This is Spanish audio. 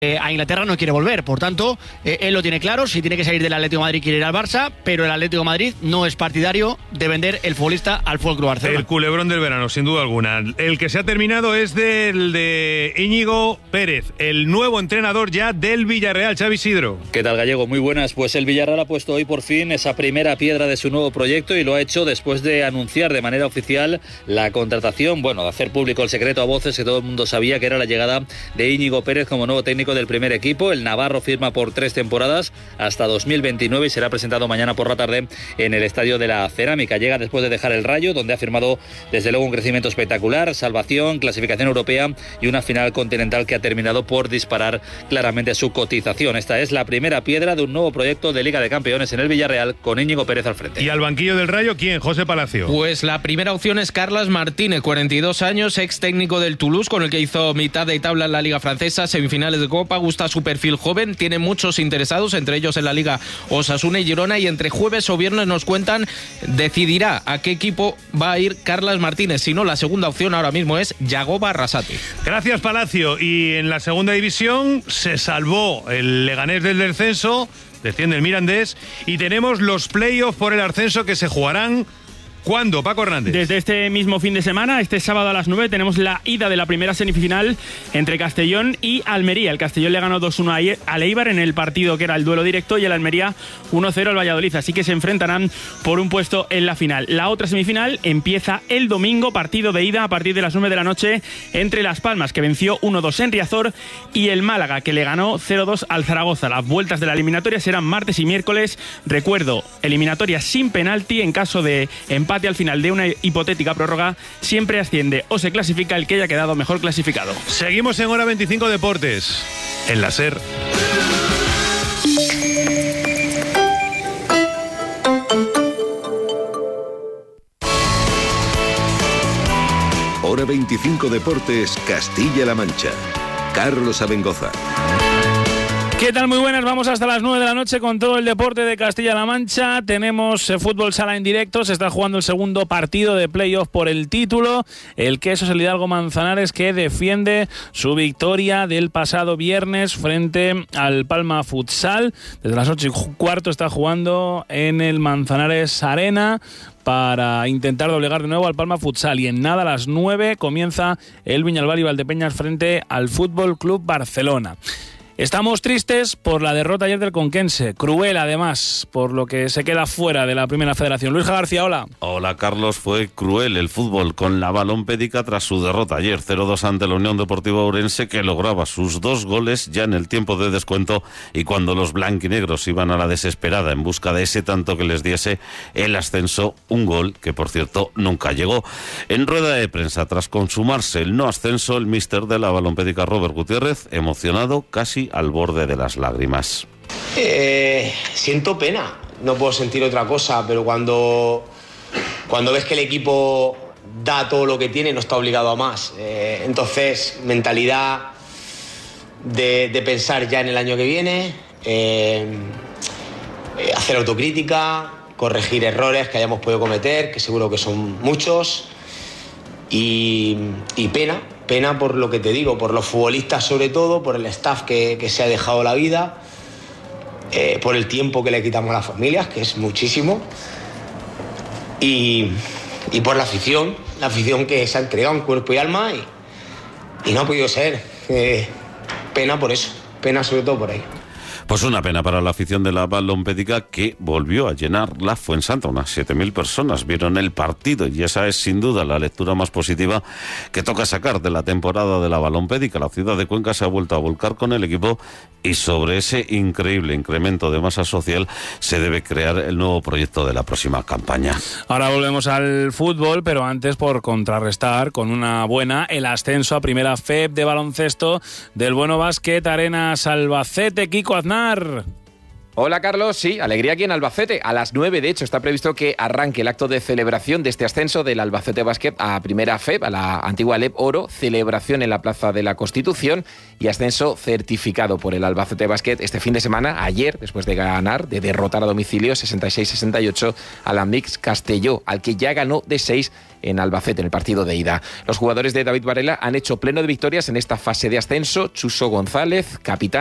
a Inglaterra no quiere volver, por tanto, él lo tiene claro, si tiene que salir del Atlético de Madrid quiere ir al Barça, pero el Atlético de Madrid no es partidario de vender el futbolista al FC Barcelona. El culebrón del verano, sin duda alguna. El que se ha terminado es del de Íñigo Pérez, el nuevo entrenador ya del Villarreal. Xavi Isidro. ¿Qué tal, Gallego? Muy buenas. Pues el Villarreal ha puesto hoy por fin esa primera piedra de su nuevo proyecto y lo ha hecho después de anunciar de manera oficial la contratación, de hacer público el secreto a voces que todo el mundo sabía que era la llegada de Íñigo Pérez como nuevo técnico del primer equipo. El navarro firma por 3 temporadas hasta 2029 y será presentado mañana por la tarde en el Estadio de la Cerámica. Llega después de dejar el Rayo, donde ha firmado desde luego un crecimiento espectacular, salvación, clasificación europea y una final continental que ha terminado por disparar claramente su cotización. Esta es la primera piedra de un nuevo proyecto de Liga de Campeones en el Villarreal con Íñigo Pérez al frente. ¿Y al banquillo del Rayo quién? José Palacio. Pues la primera opción es Carles Martínez, 42 años, ex técnico del Toulouse, con el que hizo mitad de tabla en la Liga Francesa, semifinales de Copa. Gusta su perfil joven, tiene muchos interesados, entre ellos en la Liga Osasuna y Girona, y entre jueves o viernes nos cuentan, decidirá a qué equipo va a ir Carles Martínez. Si no, la segunda opción ahora mismo es Yagoba Arrasate. Gracias, Palacio. Y en la segunda división se salvó el Leganés del descenso, desciende el Mirandés, y tenemos los playoffs por el ascenso que se jugarán. ¿Cuándo, Paco Hernández? Desde este mismo fin de semana, este sábado a las 9, tenemos la ida de la primera semifinal entre Castellón y Almería. El Castellón le ganó 2-1 al Eibar en el partido que era el duelo directo y el Almería 1-0 al Valladolid. Así que se enfrentarán por un puesto en la final. La otra semifinal empieza el domingo, partido de ida a partir de las 9 de la noche entre Las Palmas, que venció 1-2 en Riazor, y el Málaga, que le ganó 0-2 al Zaragoza. Las vueltas de la eliminatoria serán martes y miércoles. Recuerdo, eliminatoria sin penalti. En caso de empate al final de una hipotética prórroga, siempre asciende o se clasifica el que haya quedado mejor clasificado. Seguimos en Hora 25 Deportes, en la SER. Hora 25 Deportes, Castilla-La Mancha. Carlos Abengoza. ¿Qué tal? Muy buenas, vamos hasta las 9 de la noche con todo el deporte de Castilla-La Mancha. Tenemos fútbol sala en directo, se está jugando el segundo partido de playoff por el título. El Quesos, el Hidalgo Manzanares, que defiende su victoria del pasado viernes frente al Palma Futsal. Desde las 8:15 está jugando en el Manzanares Arena para intentar doblegar de nuevo al Palma Futsal, y en nada a las 9 comienza el Viñalbal y Valdepeñas frente al Fútbol Club Barcelona. Estamos tristes por la derrota ayer del Conquense, cruel además, por lo que se queda fuera de la Primera Federación. Luis García, hola. Hola, Carlos. Fue cruel el fútbol con la Balompédica tras su derrota ayer 0-2 ante la Unión Deportiva Ourense, que lograba sus 2 goles ya en el tiempo de descuento, y cuando los blanquinegros iban a la desesperada en busca de ese tanto que les diese el ascenso, un gol que, por cierto, nunca llegó. En rueda de prensa, tras consumarse el no ascenso, el míster de la Balompédica, Robert Gutiérrez, emocionado casi al borde de las lágrimas. Siento pena, no puedo sentir otra cosa, pero cuando ves que el equipo da todo lo que tiene, no está obligado a más. Entonces, mentalidad de pensar ya en el año que viene, hacer autocrítica, corregir errores que hayamos podido cometer, que seguro que son muchos, y pena por lo que te digo, por los futbolistas sobre todo, por el staff que se ha dejado la vida, por el tiempo que le quitamos a las familias, que es muchísimo, y por la afición que se ha entregado en cuerpo y alma y no ha podido ser. Pena por eso, pena sobre todo por ahí. Pues una pena para la afición de la Balompédica, que volvió a llenar la Fuensanta. Unas 7.000 personas vieron el partido, y esa es sin duda la lectura más positiva que toca sacar de la temporada de la Balompédica. La ciudad de Cuenca se ha vuelto a volcar con el equipo, y sobre ese increíble incremento de masa social se debe crear el nuevo proyecto de la próxima campaña. Ahora volvemos al fútbol, pero antes, por contrarrestar con una buena, el ascenso a Primera FEB de baloncesto del Bueno Básquet Arenas Albacete. Kiko Aznar. Hola Carlos, sí, alegría aquí en Albacete. A las 9, de hecho, está previsto que arranque el acto de celebración de este ascenso del Albacete Basket a Primera FEB, a la antigua LEB Oro, celebración en la Plaza de la Constitución y ascenso certificado por el Albacete Basket este fin de semana, ayer, después de derrotar a domicilio 66-68 a la Mix Castelló, al que ya ganó de 6 en Albacete en el partido de ida. Los jugadores de David Varela han hecho pleno de victorias en esta fase de ascenso. Chuso González, capitán.